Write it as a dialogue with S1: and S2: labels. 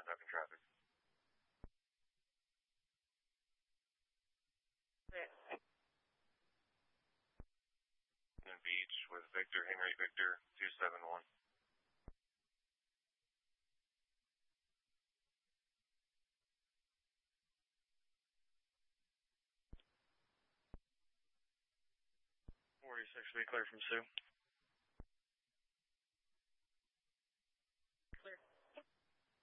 S1: stuck in traffic. Beach with Victor, Henry Victor, 271. Be clear from Sioux.